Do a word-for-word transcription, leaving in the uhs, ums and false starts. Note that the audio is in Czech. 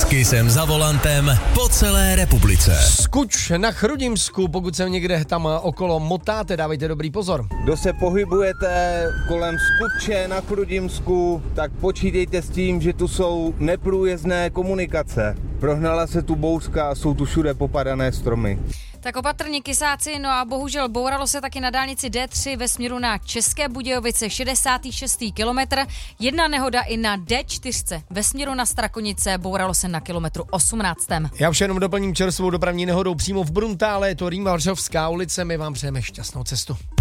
S Kissem za volantem po celé republice. Skuč na Chrudimsku, pokud se někde tam okolo motáte, dávejte dobrý pozor. Kdo se pohybujete kolem Skuče na Chrudimsku, tak počítejte s tím, že tu jsou neprůjezdné komunikace. Prohnala se tu bouřka a jsou tu všude popadané stromy. Tak opatrně kysáci, no a bohužel bouralo se taky na dálnici D tři ve směru na České Budějovice, šedesátý šestý kilometr. Jedna nehoda i na D čtyři ve směru na Strakonice, bouralo se na kilometru osmnáctém. Já už jenom doplním čerstvou dopravní nehodou přímo v Bruntále, je to Rýma Varšavská ulice, my vám přejeme šťastnou cestu.